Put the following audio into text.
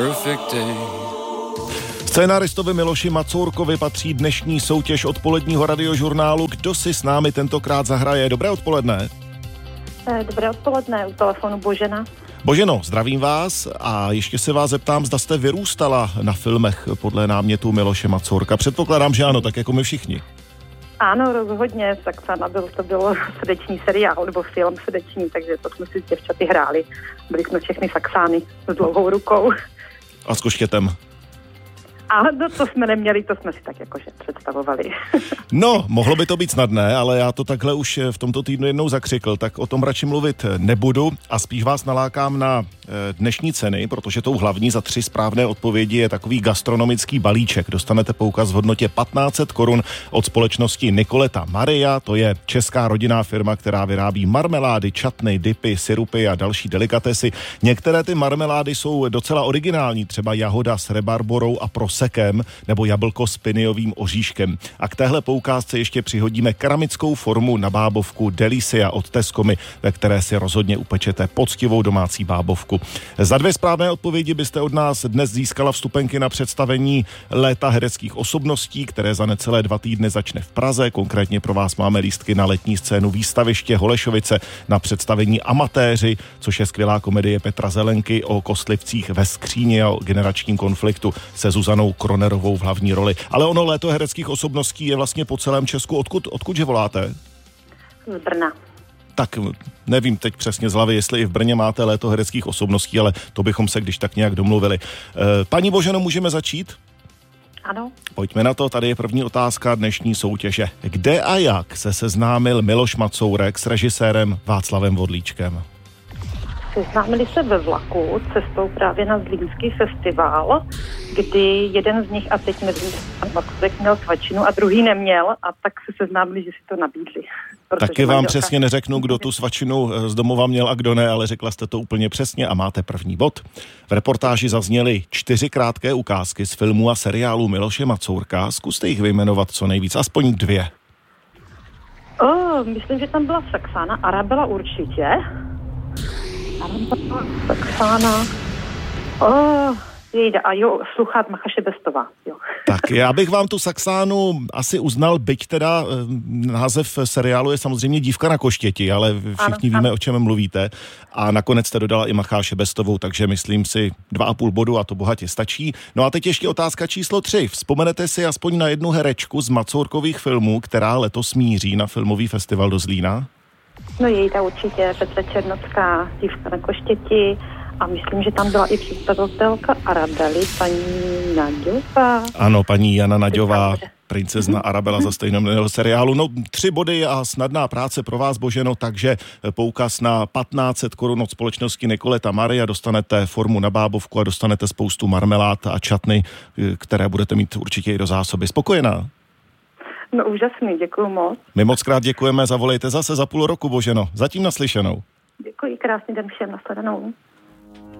Scénáristovi Miloši Macourkovi patří dnešní soutěž odpoledního radiožurnálu. Kdo si s námi tentokrát zahraje? Dobré odpoledne. Dobré odpoledne, u telefonu Božena. Boženo, zdravím vás a ještě se vás zeptám, zda jste vyrůstala na filmech podle námětu Miloše Macourka. Předpokládám, že ano, tak jako my všichni. Ano, rozhodně, Saxána to byl srdeční seriál, nebo film srdeční, takže to jsme si s děvčaty hráli. Byli jsme všechny Saxány s dlouhou rukou. A s koštětem. A to jsme neměli, to jsme si tak jakože představovali. No, mohlo by to být snadné, ale já to takhle už v tomto týdnu jednou zakřikl, tak o tom radši mluvit nebudu a spíš vás nalákám na dnešní ceny, protože tou hlavní za 3 správné odpovědi je takový gastronomický balíček. Dostanete poukaz v hodnotě 1500 korun od společnosti Nicoleta Maria, to je česká rodinná firma, která vyrábí marmelády, čatny, dipy, sirupy a další delikatesy. Některé ty marmelády jsou docela originální, třeba jahoda s rebarborou a prosekem nebo jablko s piniovým oříškem. A k téhle poukázce ještě přihodíme keramickou formu na bábovku Delicia od Tescomy, ve které si rozhodně upečete poctivou domácí bábovku. Za 2 správné odpovědi byste od nás dnes získala vstupenky na představení Léta hereckých osobností, které za necelé 2 týdny začne v Praze. Konkrétně pro vás máme lístky na letní scénu Výstaviště Holešovice na představení Amatéři, což je skvělá komedie Petra Zelenky o kostlivcích ve skříni a o generačním konfliktu se Zuzanou Kronerovou v hlavní roli. Ale ono Léto hereckých osobností je vlastně po celém Česku. Odkud že voláte? Z Brna. Tak nevím teď přesně z hlavy, jestli i v Brně máte Léto hereckých osobností, ale to bychom se když tak nějak domluvili. Paní Boženo, můžeme začít? Ano. Pojďme na to, tady je první otázka dnešní soutěže. Kde a jak se seznámil Miloš Macourek s režisérem Václavem Vodlíčkem? Seznámili se ve vlaku cestou právě na Zlínský festival, kdy jeden z nich, a teď nevím, Macourek měl svačinu a druhý neměl, a tak se seznámili, že si to nabídli. Taky vám přesně neřeknu, kdo tu svačinu z domova měl a kdo ne, ale řekla jste to úplně přesně a máte první bod. V reportáži zazněly 4 krátké ukázky z filmů a seriálů Miloše Macourka. Zkuste jich vyjmenovat co nejvíc, aspoň 2. Myslím, že tam byla Saxána, Arabela určitě. Saxána. Jejda, a jo, sluchát Macha Šebestová, jo. Tak já bych vám tu Saxánu asi uznal, byť teda název seriálu je samozřejmě Dívka na koštěti, ale všichni víme, o čem mluvíte. A nakonec jste dodala i Macha Šebestovou, takže myslím si 2,5 bodu a to bohatě stačí. No a teď ještě otázka číslo 3. Vzpomenete si aspoň na jednu herečku z Macourkových filmů, která letos míří na filmový festival do Zlína? No jejda určitě, Petra Černocká, Dívka na koštěti. A myslím, že tam byla i představitelka Arabely, paní Naďová. Ano, paní Jana Naďová, princezna Arabela za stejnojmenného seriálu. No 3 body a snadná práce pro vás, Boženo, takže poukaz na 1500 korun od společnosti Nicoleta Maria, dostanete formu na bábovku a dostanete spoustu marmelád a čatny, které budete mít určitě i do zásoby. Spokojená? No úžasný, děkuju moc. My moc krát děkujeme, zavolejte zase za půl roku, Boženo. Zatím naslyšenou. Děkuji, krásný den všem, nashledanou.